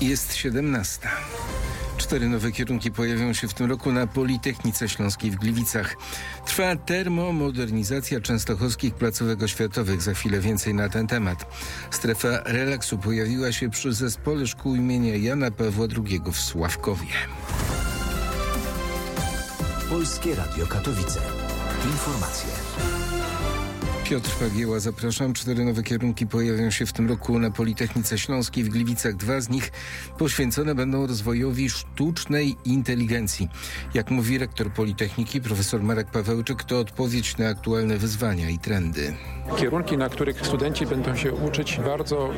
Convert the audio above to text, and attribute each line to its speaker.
Speaker 1: Jest 17. 4 nowe kierunki pojawią się w tym roku na Politechnice Śląskiej w Gliwicach. Trwa termomodernizacja częstochowskich placówek oświatowych. Za chwilę więcej na ten temat. Strefa relaksu pojawiła się przy Zespole Szkół imienia Jana Pawła II w Sławkowie.
Speaker 2: Polskie Radio Katowice. Informacje.
Speaker 1: Piotr Pagieła, zapraszam. 4 nowe kierunki pojawią się w tym roku na Politechnice Śląskiej w Gliwicach. 2 z nich poświęcone będą rozwojowi sztucznej inteligencji. Jak mówi rektor Politechniki, profesor Marek Pawełczyk, to odpowiedź na aktualne wyzwania i trendy.
Speaker 3: Kierunki, na których studenci będą się uczyć bardzo